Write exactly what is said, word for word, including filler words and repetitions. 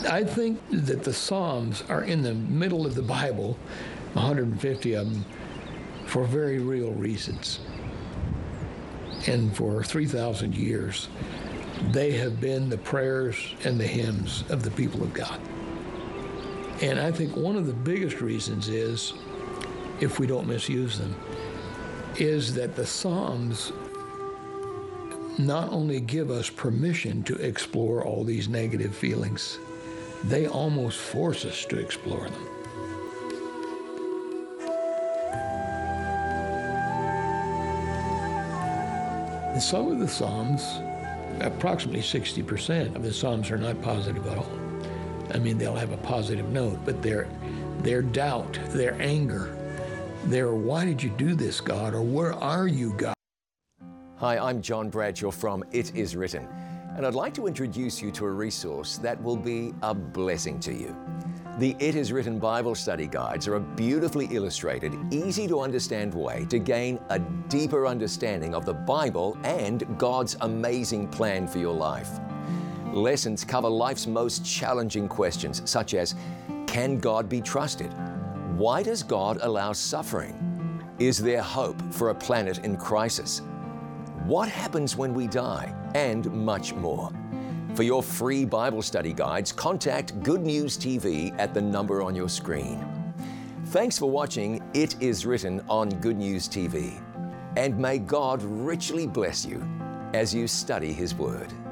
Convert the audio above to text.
I think that the Psalms are in the middle of the Bible, one hundred fifty of them, for very real reasons. And for three thousand years, they have been the prayers and the hymns of the people of God. And I think one of the biggest reasons is, if we don't misuse them, is that the Psalms not only give us permission to explore all these negative feelings, they almost force us to explore them. And some of the Psalms, approximately sixty percent of the Psalms, are not positive at all. I mean, they'll have a positive note, but their, their doubt, their anger, their why did you do this, God, or where are you, God? Hi, I'm John Bradshaw from It Is Written, and I'd like to introduce you to a resource that will be a blessing to you. The It Is Written Bible Study Guides are a beautifully illustrated, easy to understand way to gain a deeper understanding of the Bible and God's amazing plan for your life. Lessons cover life's most challenging questions, such as, can God be trusted? Why does God allow suffering? Is there hope for a planet in crisis? What happens when we die? And much more. For your free Bible study guides, contact Good News T V at the number on your screen. Thanks for watching It Is Written on Good News T V. And may God richly bless you as you study His Word.